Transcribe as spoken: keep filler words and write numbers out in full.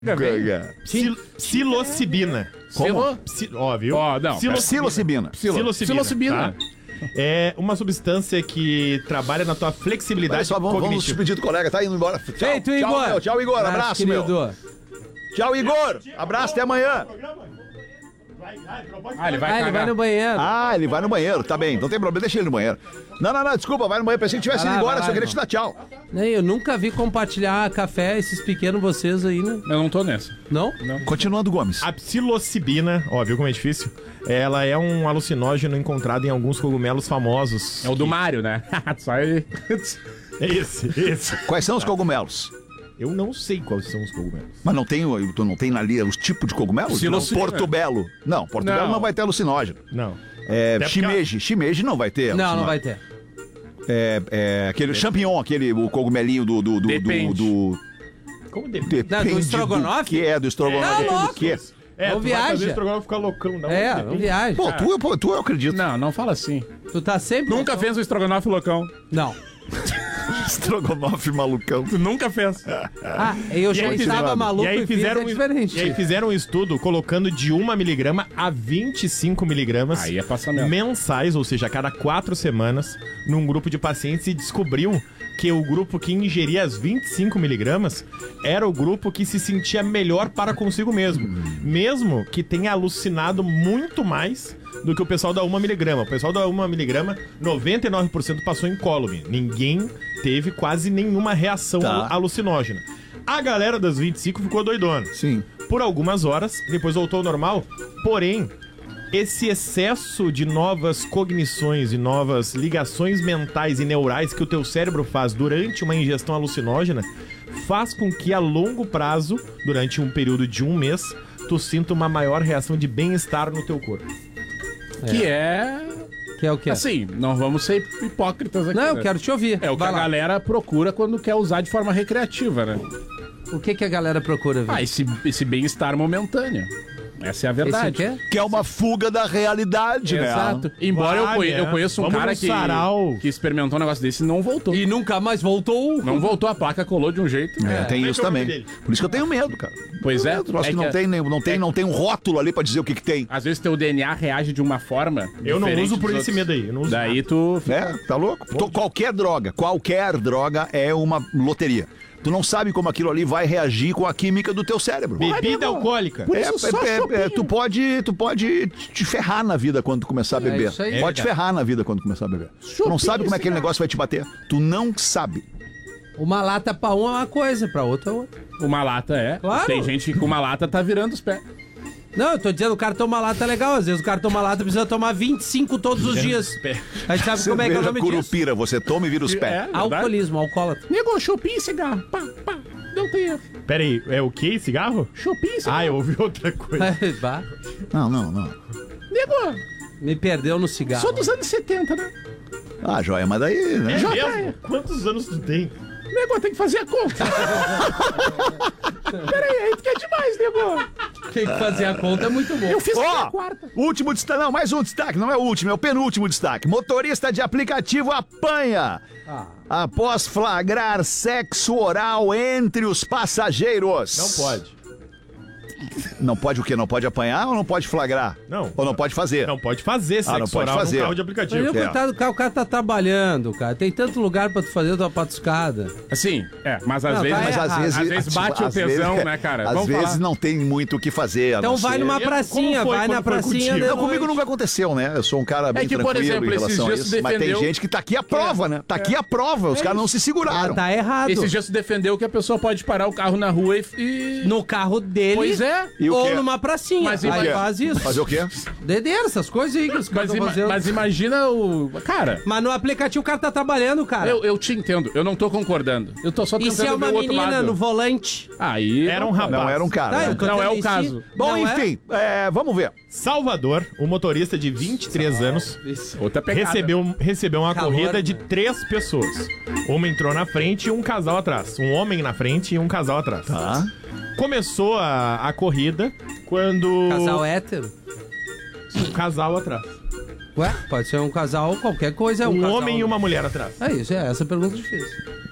Ganga. Sil psilocibina. Como? Psi ó, viu? Ó, não. Psilocibina. Psilocibina. Psilocibina. Tá? É uma substância que trabalha na tua flexibilidade Olha só, vamos, vamos cognitiva. despedir do colega, tá indo embora. Tchau, Feito, tchau, Igor. meu. Tchau, Igor. Abraço, meu. Tchau, Igor. Abraço, até amanhã. Ah, ele vai Ah, ele cagar. vai no banheiro. Ah, ele vai no banheiro. Tá bem, não tem problema, deixa ele no banheiro. Não, não, não, desculpa, vai no banheiro. Pensei que tivesse Vai ido lá, embora, vai só lá, queria te irmão. dar tchau. Nem, eu nunca vi compartilhar café, esses pequenos vocês aí, né? Eu não tô nessa. Não? Continuando, Gomes. A psilocibina, ó, viu como é difícil? Ela é um alucinógeno encontrado em alguns cogumelos famosos. É o do Mário, né? Só ele. É esse, esse. Quais são os cogumelos? Eu não sei quais são os cogumelos. Mas não tem, o- tu não tem ali os tipos de cogumelos? Psilocibina. Porto Belo. Não, Porto Não. Belo não vai ter alucinógeno. Não. É, Até porque- shimeji. Shimeji não vai ter. Não, não alucinógeno. vai ter. É, é, aquele champignon, aquele o cogumelinho do. do, do, do, Depende. do Como depende? depende Não, do estrogonofe? Que é do estrogonofe. Tá depende do louco. quê? É, Não tu vai viaja. fazer estrogonofe ficar loucão, não. É, Depende. não viaja. Pô, tu, pô, tu eu acredito. Não, não fala assim. Tu tá sempre... Nunca fez um estrogonofe loucão. Não. Estrogonofe malucão. Tu nunca fez. Ah, eu já aí estava fizeram- maluco e aí e fizeram, fiz, é diferente. E aí fizeram um estudo colocando de uma miligrama a vinte e cinco miligramas Aí é passamento. mensais, ou seja, a cada quatro semanas, num grupo de pacientes e descobriu que o grupo que ingeria as vinte e cinco miligramas era o grupo que se sentia melhor para consigo mesmo. Mesmo que tenha alucinado muito mais do que o pessoal da uma miligrama. O pessoal da uma miligrama, noventa e nove por cento passou incólume. Ninguém teve quase nenhuma reação Tá. alucinógena. A galera das vinte e cinco ficou doidona. Sim. Por algumas horas, depois voltou ao normal. Porém, esse excesso de novas cognições e novas ligações mentais e neurais que o teu cérebro faz durante uma ingestão alucinógena faz com que a longo prazo, durante um período de um mês, tu sinta uma maior reação de bem-estar no teu corpo. Que é. Que é o quê? Assim, não vamos ser hipócritas aqui. Não, eu né? quero te ouvir. É o que Vai a lá. galera procura quando quer usar de forma recreativa, né? O que que a galera procura, velho? Ah, esse, esse bem-estar momentâneo. Essa é a Esse verdade. quê? Que é uma fuga da realidade, né? Exato. Embora eu, Vai, conhe- né? eu conheça um Vamos cara no que, sarau. que experimentou um negócio desse e não voltou. E nunca mais voltou. Não voltou, a placa colou de um jeito. É, tem Como é isso que é o nome também. dele? Por isso que eu tenho medo, cara. Pois é. Eu acho é que não que- tem, nem- não, tem, não tem um rótulo ali pra dizer o que que tem. Às vezes teu D N A reage de uma forma. Eu não diferente uso por dos esse outros. medo aí. Eu não uso Daí tu. É, tá louco? Então, qualquer droga, qualquer droga é uma loteria. Tu não sabe como aquilo ali vai reagir com a química do teu cérebro. Bebida alcoólica. É, isso só é, é, chopinho. é, tu pode, tu pode te ferrar na vida quando tu começar a É beber. isso aí. Pode te É verdade. ferrar na vida quando começar a beber. Tu não Chopinho, sabe como é que aquele cigarro. negócio vai te bater. Tu não sabe. Uma lata pra um é uma coisa, pra outra é outra. Uma lata é. Claro. Tem gente que com uma lata tá virando os pés. Não, eu tô dizendo, o cara toma lata legal. Às vezes o cara toma lata precisa tomar vinte e cinco todos os dias. A gente sabe como é que é o Cerveja nome disso? curupira, você toma e vira os pés. É, verdade. Alcoolismo, alcoólatra. Nego, chopinho e cigarro. Pá, pá. Não tem erro. Pera aí, é o que? Cigarro? Chopinho e cigarro. Ah, eu ouvi outra coisa. Bah, Não, não, não. Nego, me perdeu no cigarro. sou dos anos setenta, né? Ah, joia, mas daí, né? É mesmo? Quantos anos tu tem? Nego, tem que fazer a conta. Peraí, aí tu quer demais, nego. Tem que fazer a conta, é muito bom. Eu fiz Ó, até a quarta. último destaque, não, mais um destaque, não é o último, é o penúltimo destaque. Motorista de aplicativo apanha Ah. após flagrar sexo oral entre os passageiros. Não pode. Não pode o quê? Não pode apanhar ou não pode flagrar? Não. Ou não pode fazer? Não pode fazer sexo Ah, não pode oral fazer. no carro de Mas aplicativo. eu, É. coitado do cara, o cara tá trabalhando, cara. Tem tanto lugar pra tu fazer tua patuscada. Assim, é, mas às Não, vezes. tá Mas às errado. vezes, Às vezes bate o às tesão, vezes- né, cara? Às Vamos vezes falar. não tem muito o que fazer. a Então não vai ser- numa Como pracinha, foi vai quando na foi pracinha. contigo? de Não, comigo noite. nunca aconteceu, né? Eu sou um cara bem que, por tranquilo exemplo, em esses relação a dias isso. tu Mas tem defendeu- gente que tá aqui a prova, né? Tá aqui a prova. Os caras não se seguraram. Ah, tá errado. Esses dias tu defendeu que a pessoa pode parar o carro na rua e. e- No carro dele. Pois é. E o ou quê? numa pracinha. Mas e aí quê? faz isso. Fazer o quê? Dedeira, essas coisas aí que os caras Mas, estão ima- fazendo. mas imagina o. Cara, Mas no aplicativo o cara tá trabalhando, cara. eu, eu te entendo, eu não tô concordando. Eu tô só E tentando se é uma ver o outro menina lado. no volante? Aí. Era um rapaz. Não, era um cara. Tá, né? eu tô Não é o dizendo, e se- caso. Bom, Não é? enfim, é, vamos ver. Salvador, um motorista de vinte e três anos, Outra pegada. recebeu, recebeu uma Calor, corrida de né? três pessoas. Uma entrou na frente e um casal atrás. Um homem na frente e um casal atrás. Tá. Começou a, a corrida quando... Casal hétero? Um casal atrás. Ué, pode ser um casal, qualquer coisa. É um, Um casal, homem e né? uma mulher atrás. É isso, é essa a pergunta difícil.